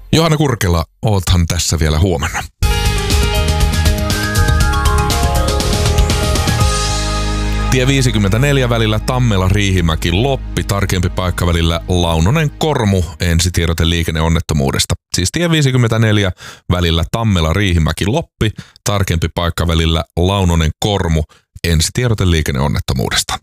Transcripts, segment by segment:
Johanna Kurkela, oothan tässä vielä huomenna. Tie 54 välillä Tammela-Riihimäki-Loppi, tarkempi paikka välillä Launonen-Kormu, ensitiedote liikenneonnettomuudesta. Siis tie 54 välillä Tammela-Riihimäki-Loppi, tarkempi paikka välillä Launonen-Kormu, ensitiedote liikenneonnettomuudesta.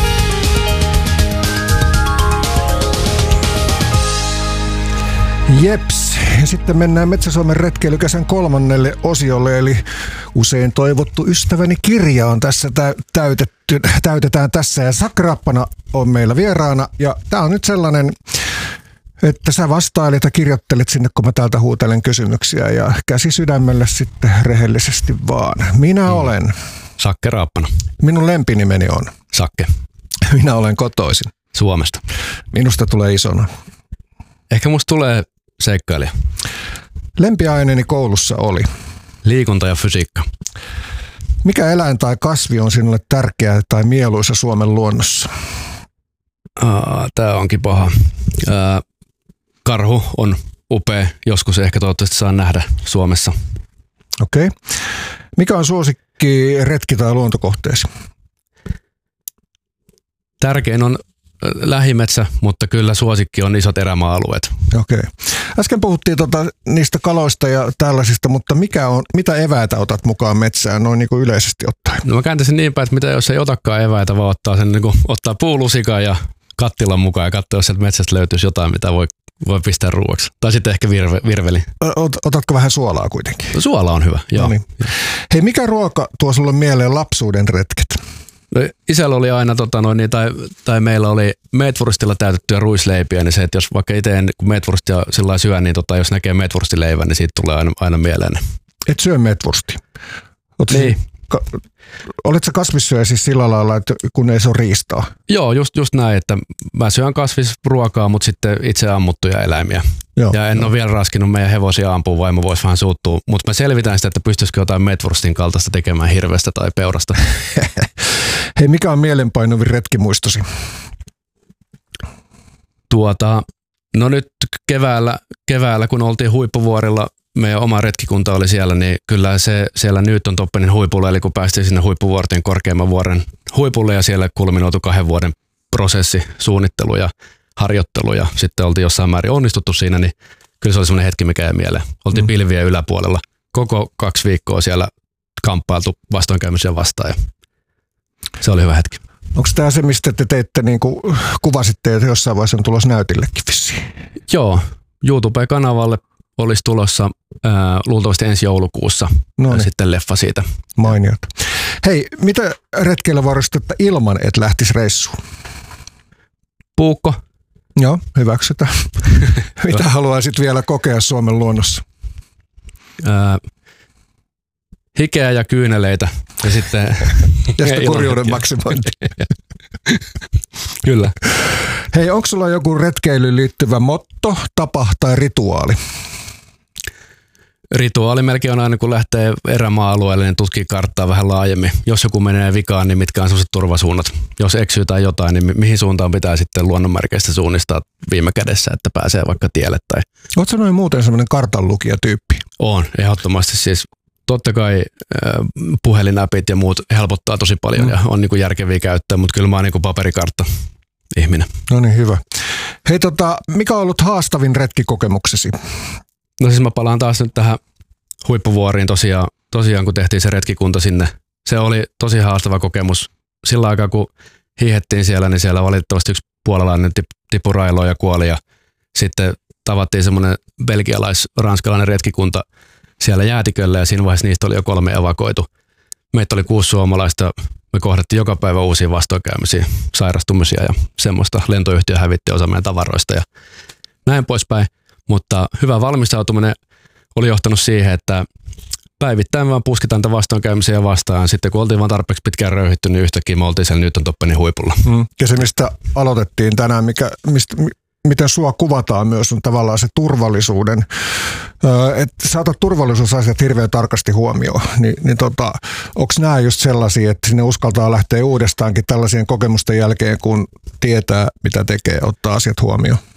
Jeps. Ja sitten mennään Metsä-Suomen retkeilykäsän 3. osiolle, eli usein toivottu ystäväni kirja on tässä täytetään tässä. Ja Sakke Rappana on meillä vieraana. Ja tää on nyt sellainen, että sä vastailit ja kirjoittelit sinne, kun mä täältä huutelen kysymyksiä. Ja käsi sydämelle sitten rehellisesti vaan. Minä olen Sakke Rappana. Minun lempinimeni on Sakke. Minä olen kotoisin Suomesta. Minusta tulee isona. Ehkä musta tulee seikkailija. Lempiaineeni koulussa oli liikunta ja fysiikka. Mikä eläin tai kasvi on sinulle tärkeä tai mieluisa Suomen luonnossa? Tää onkin paha. Karhu on upea. Joskus ehkä toivottavasti saa nähdä Suomessa. Okei. Mikä on suosikki retki- tai luontokohteesi? Tärkein on lähimetsä, mutta kyllä suosikki on isot erämaa-alueet. Okei. Äsken puhuttiin niistä kaloista ja tällaisista, mutta mitä eväitä otat mukaan metsään noin niin kuin yleisesti ottaen? No mä kääntäisin niin päin, että mitä jos ei otakaan eväitä, vaan ottaa sen ottaa puulusikan ja kattilan mukaan ja katsoa, jos sieltä metsästä löytyisi jotain, mitä voi pistää ruuaksi. Tai sitten ehkä virveli. Otatko vähän suolaa kuitenkin? No, suola on hyvä, joo. No niin. Hei, mikä ruoka tuo sulle mieleen lapsuuden retket? No, isällä oli aina, tai meillä oli meetwurstilla täytettyjä ruisleipiä, niin se, että jos vaikka itse kun meetwurstia sillä syön, niin jos näkee meetwurstileivän, niin siitä tulee aina mieleen. Et syö meetwurstia? Niin. Oletko kasvissyöjä siis sillä lailla, että kun ei se ole riistaa? Joo, just näin, että mä syön kasvisruokaa, mutta sitten itse ammuttuja eläimiä. Joo, ja en ole vielä raskinut meidän hevosia ampua, vaimo voisi vähän suuttua, mutta mä selvitän sitä, että pystyisikö jotain meetwurstin kaltaista tekemään hirveästä tai peurasta. Hei, mikä on mielenpainuvin retkimuistosi? No nyt keväällä, kun oltiin Huippuvuorilla, meidän oma retkikunta oli siellä, niin kyllä se siellä Newton-Toppenin huipulla, eli kun päästiin sinne Huippuvuorten korkeimman vuoren huipulle ja siellä kulminoitu 2 vuoden prosessi, suunnittelu ja harjoittelu ja sitten oltiin jossain määrin onnistuttu siinä, niin kyllä se oli semmoinen hetki, mikä jäi mieleen. Oltiin pilvien yläpuolella koko 2 viikkoa siellä kamppailtu vastoinkäymisiä vastaan ja se oli hyvä hetki. Onko tämä se, mistä te teitte, niin kuin kuvasitte, että jossain vaiheessa on tulossa näytillekin vissiin? Joo, YouTube-kanavalle olisi tulossa luultavasti ensi joulukuussa sitten leffa siitä. Mainiota. Hei, mitä retkeillä varustetta ilman, et lähtisi reissuun? Puukko. Joo, hyväksytään. Mitä haluaisit vielä kokea Suomen luonnossa? Hikeä ja kyyneleitä. Ja sitten kurjuuden maksimointi. Kyllä. Hei, onko sulla joku retkeilyyn liittyvä motto, tapa tai rituaali? Rituaali melkein on aina, kun lähtee erämaa-alueelle, niin tutkii karttaa vähän laajemmin. Jos joku menee vikaan, niin mitkä on sellaiset turvasuunnat? Jos eksyy tai jotain, niin mihin suuntaan pitää sitten luonnonmerkeistä suunnistaa viime kädessä, että pääsee vaikka tielle? Tai... Oletko noin muuten sellainen kartanlukija-tyyppi? On, ehdottomasti siis. Totta kai puhelinäpit ja muut helpottaa tosi paljon ja on niin kuin järkeviä käyttää, mutta kyllä mä oon niin kuin paperikartta ihminen. No niin, hyvä. Hei, mikä on ollut haastavin retkikokemuksesi? No siis mä palaan taas nyt tähän Huippuvuoriin tosiaan kun tehtiin se retkikunta sinne. Se oli tosi haastava kokemus. Sillä aikaa kun hiihettiin siellä, niin siellä valitettavasti yksi puolalainen tippui railoon ja kuoli ja sitten tavattiin semmoinen belgialais-ranskalainen retkikunta siellä jäätiköllä ja siinä vaiheessa niistä oli jo 3 evakoitu. Meitä oli 6 suomalaista. Me kohdattiin joka päivä uusia vastoinkäymisiä, sairastumisia ja semmoista. Lentoyhtiö hävitti osa meidän tavaroista ja näin poispäin. Mutta hyvä valmistautuminen oli johtanut siihen, että päivittäin vaan puskitaan tätä vastoinkäymisiä vastaan. Sitten kun oltiin vaan tarpeeksi pitkään röyhitty, niin yhtäkkiä me oltiin siellä Newton-Toppenin huipulla. Ja se, mistä aloitettiin tänään, miten sua kuvataan myös, on tavallaan se turvallisuuden, että sä otat turvallisuusasiat hirveän tarkasti huomioon, onko nämä just sellaisia, että sinne uskaltaa lähteä uudestaankin tällaisien kokemusten jälkeen, kun tietää, mitä tekee, ottaa asiat huomioon?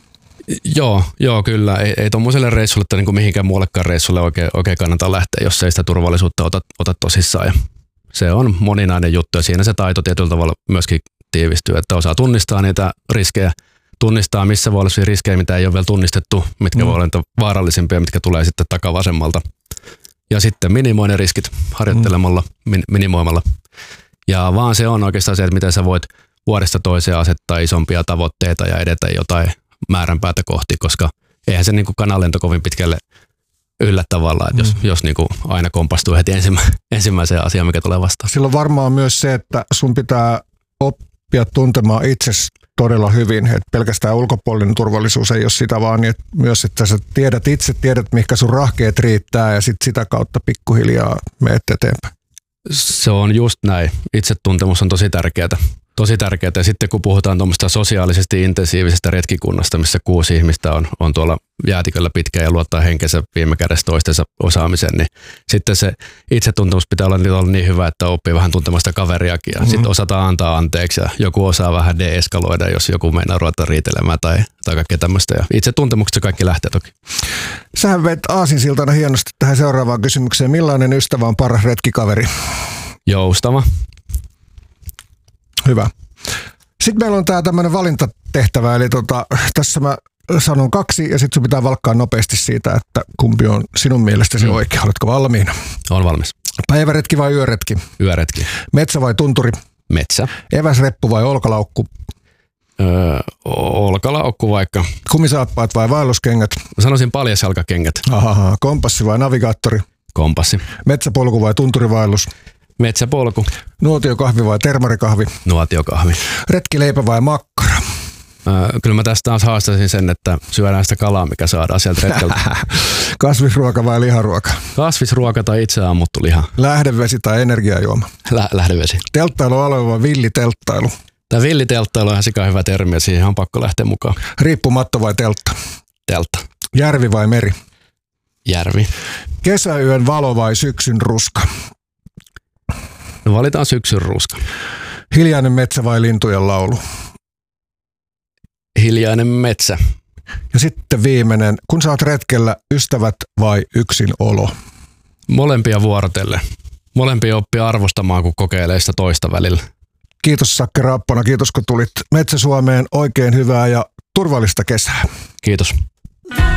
Joo kyllä. Ei tuommoiselle reissulle tai niin mihinkään muullekaan reissulle oikein kannata lähteä, jos ei sitä turvallisuutta ota tosissaan. Ja se on moninainen juttu ja siinä se taito tietyllä tavalla myöskin tiivistyy, että osaa tunnistaa niitä riskejä, tunnistaa missä voi olla riskejä, mitä ei ole vielä tunnistettu, mitkä voi olla vaarallisimpia, mitkä tulee sitten takavasemmalta. Ja sitten minimoi ne riskit harjoittelemalla, minimoimalla. Ja vaan se on oikeastaan se, että miten sä voit vuodesta toiseen asettaa isompia tavoitteita ja edetä jotain määränpäätä kohti, koska eihän se niin kuin kananlento kovin pitkälle yllä tavallaan, että jos niin kuin aina kompastuu heti ensimmäiseen asiaan, mikä tulee vastaan. Silloin varmaan myös se, että sun pitää oppia tuntemaan itsesi todella hyvin, että pelkästään ulkopuolinen turvallisuus ei ole sitä, vaan niin, että myös, että sä tiedät, mihinkä sun rahkeet riittää ja sitten sitä kautta pikkuhiljaa menet eteenpäin. Se on just näin. Itsetuntemus on tosi tärkeää. Ja sitten kun puhutaan tuommoista sosiaalisesti intensiivisestä retkikunnasta, missä 6 ihmistä on tuolla jäätiköllä pitkään ja luottaa henkensä viime kädessä toistensa osaamiseen, niin sitten se itsetuntemus pitää olla niin hyvä, että oppii vähän tuntemaan sitä kaveriakin ja sitten osataan antaa anteeksi ja joku osaa vähän deeskaloida, jos joku meinaa ruveta riitelemään tai kaikkea tämmöistä. Ja itsetuntemuksesta kaikki lähtee toki. Sähän veit aasinsiltana hienosti tähän seuraavaan kysymykseen. Millainen ystävä on paras retkikaveri? Joustava. Hyvä. Sitten meillä on tämä tämmöinen valintatehtävä, eli tässä mä sanon 2 ja sitten sun pitää valkkaa nopeasti siitä, että kumpi on sinun mielestäsi oikea. Oletko valmiina? Olen valmis. Päiväretki vai yöretki? Yöretki. Metsä vai tunturi? Metsä. Eväsreppu vai olkalaukku? Olkalaukku vaikka. Kumisaappaat vai vaelluskengät? Mä sanoisin paljasjalkakengät. Aha, kompassi vai navigaattori? Kompassi. Metsäpolku vai tunturivaellus? Metsäpolku. Nuotiokahvi vai termarikahvi? Nuotiokahvi. Retkileipä vai makkara? Kyllä mä tästä taas haastaisin sen, että syödään sitä kalaa, mikä saadaan sieltä retkeltä. Kasvisruoka vai liharuoka? Kasvisruoka tai itse ammuttu liha. Lähdevesi tai energiajuoma? Lähdevesi. Telttailualue vai villitelttailu? Tämä villitelttailu on ihan sika hyvä termi ja siihen on pakko lähteä mukaan. Riippumatto vai teltta? Teltta. Järvi vai meri? Järvi. Kesäyön valo vai syksyn ruska? No valitaan syksyn ruska. Hiljainen metsä vai lintujen laulu? Hiljainen metsä. Ja sitten viimeinen, kun sä oot retkellä, ystävät vai yksin olo? Molempia vuorotellen. Molempia oppia arvostamaan, kun kokeilee sitä toista välillä. Kiitos Sakke Rappana, kiitos kun tulit Metsä Suomeen. Oikein hyvää ja turvallista kesää. Kiitos.